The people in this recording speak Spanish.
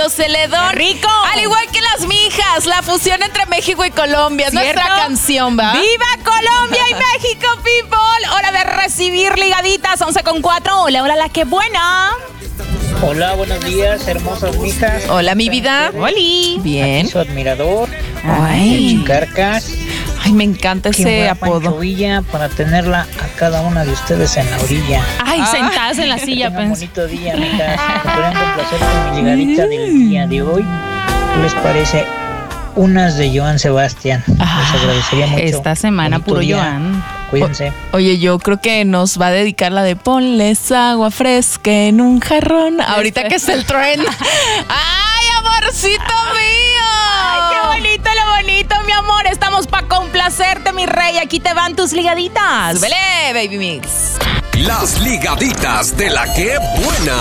Pablo Celedón. ¡Rico! Al igual que las mijas, la fusión entre México y Colombia. Es ¿Cierto? nuestra canción, ¿va? ¡Viva Colombia y México, people! Hora de recibir ligaditas, 11:04. Hola, hola, la que buena. Hola, buenos días, hermosas mijas. Hola, mi vida. Oli. Bien. Aquí su admirador, Ay. Chicarcas. Ay, me encanta Qué ese buena apodo. Pancho Villa para tenerla a cada una de ustedes en la orilla. Ay, sentadas en la silla, Que tengan pensé. bonito día, mijas. Me podrían complacer con mi ligadita del día de hoy. ¿Qué les parece? Unas de Joan Sebastián. Les agradecería mucho. Esta semana Bonito puro día. Joan. Cuídense. Oye, yo creo que nos va a dedicar la de ponles agua fresca en un jarrón. Ahorita que es el tren. ¡Ay, amorcito mío! Ay, qué bonito, lo bonito, mi amor. Estamos para complacerte, mi rey. Aquí te van tus ligaditas. ¡Súbele, baby mix! Las ligaditas de la que buena.